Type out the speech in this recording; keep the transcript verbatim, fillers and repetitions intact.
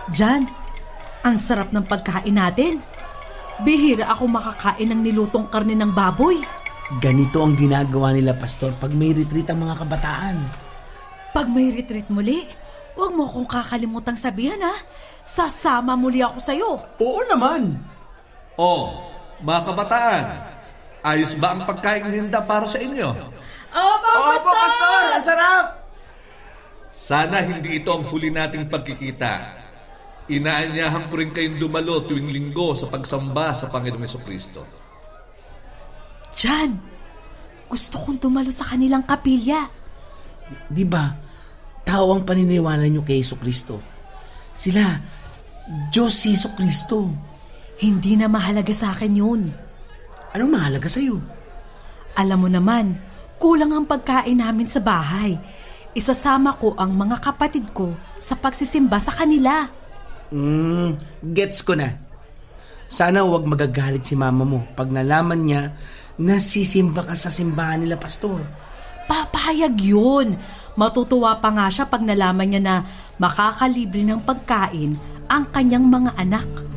Jan, ang sarap ng pagkain natin. Bihira ako makakain ng nilutong karne ng baboy. Ganito ang ginagawa nila, Pastor, pag may retreat ang mga kabataan. Pag may retreat muli, huwag mo akong kakalimutang sabihan, ha? Sasama muli ako sa'yo. Oo naman. Oh, mga kabataan, ayos ba ang pagkain hinda para sa inyo? Opo, Opo, Pastor! Ang sarap! Sana hindi ito ang huli nating pagkikita. Inaanyahan ko rin kayong dumalo tuwing linggo sa pagsamba sa Panginoong Jesucristo. Jan, gusto kong dumalo sa kanilang kapilya. Di ba, tao ang paniniwala niyo kay Jesucristo. Sila, Diyos si Jesucristo. Hindi na mahalaga sa akin yun. Anong mahalaga sa'yo? Alam mo naman, kulang ang pagkain namin sa bahay. Isasama ko ang mga kapatid ko sa pagsisimba sa kanila. Hmm, gets ko na. Sana huwag magagalit si mama mo pag nalaman niya na sisimba ka sa simbahan nila, Pastor. Papayag yun. Matutuwa pa nga siya pag nalaman niya na makakalibre ng pagkain ang kanyang mga anak.